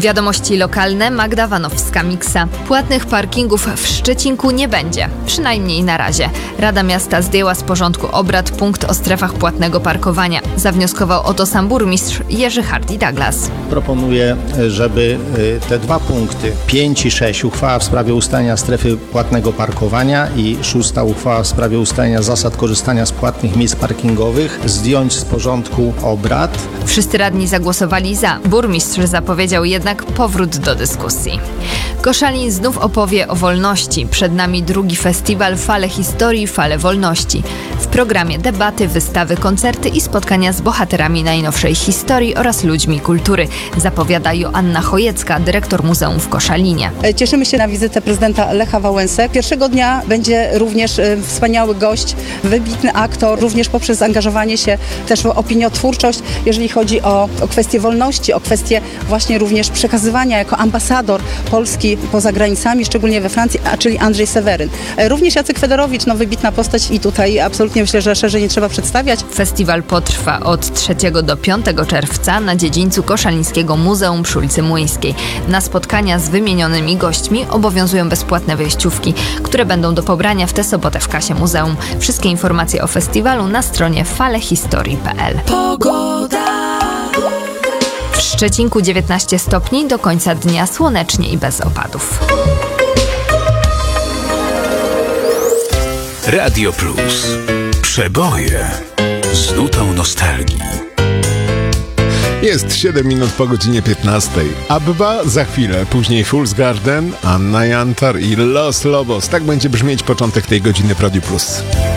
Wiadomości lokalne, Magda Wanowska-Miksa. Płatnych parkingów w Szczecinku nie będzie, przynajmniej na razie. Rada Miasta zdjęła z porządku obrad punkt o strefach płatnego parkowania. Zawnioskował o to sam burmistrz Jerzy Hardy-Douglas. Proponuję, żeby te 2 punkty, 5 i 6, uchwała w sprawie ustalenia strefy płatnego parkowania i 6. uchwała w sprawie ustalenia zasad korzystania z płatnych miejsc parkingowych, zdjąć z porządku obrad. Wszyscy radni zagłosowali za. Burmistrz zapowiedział jednak powrót do dyskusji. Koszalin znów opowie o wolności. Przed nami drugi festiwal Fale Historii, Fale Wolności. W programie debaty, wystawy, koncerty i spotkania z bohaterami najnowszej historii oraz ludźmi kultury, zapowiada Joanna Chojecka, dyrektor Muzeum w Koszalinie. Cieszymy się na wizytę prezydenta Lecha Wałęsy. Pierwszego dnia będzie również wspaniały gość, wybitny aktor, również poprzez zaangażowanie się też w opiniotwórczość, jeżeli chodzi o kwestie wolności, o kwestie właśnie również przekazywania jako ambasador Polski poza granicami, szczególnie we Francji, czyli Andrzej Seweryn. Również Jacek Federowicz, wybitna postać i tutaj absolutnie myślę, że szerzej nie trzeba przedstawiać. Festiwal potrwa od 3 do 5 czerwca na dziedzińcu Koszalińskiego Muzeum przy ulicy Młyńskiej. Na spotkania z wymienionymi gośćmi obowiązują bezpłatne wejściówki, które będą do pobrania w tę sobotę w kasie muzeum. Wszystkie informacje o festiwalu na stronie falehistorii.pl. Pogoda. W Szczecinku 19 stopni, do końca dnia słonecznie i bez opadów. Radio Plus. Przeboje z nutą nostalgii. Jest 7 minut po godzinie 15. Abba za chwilę, później Fool's Garden, Anna Jantar i Los Lobos. Tak będzie brzmieć początek tej godziny w Radio Plus.